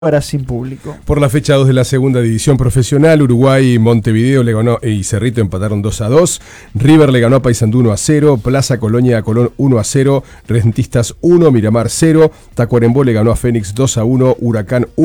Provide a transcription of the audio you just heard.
Ahora sin público. Por la fecha 2 de la segunda división profesional, Uruguay, Montevideo le ganó y Cerrito empataron 2-2. River le ganó a Paysandú 1-0. Plaza Colonia a Colón 1-0. Rentistas 1, Miramar 0. Tacuarembó le ganó a Fénix 2-1. Huracán 1.